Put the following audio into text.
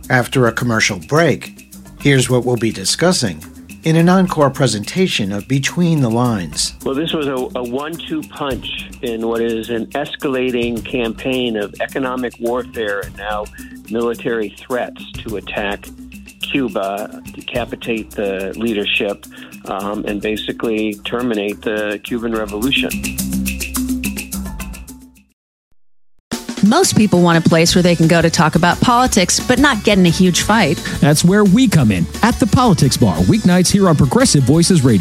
After a commercial break, here's what we'll be discussing in an encore presentation of Between the Lines. Well, this was a 1-2 punch in what is an escalating campaign of economic warfare and now military threats to attack Cuba, decapitate the leadership, and basically terminate the Cuban Revolution. Most people want a place where they can go to talk about politics, but not get in a huge fight. That's where we come in, at the Politics Bar, weeknights here on Progressive Voices Radio.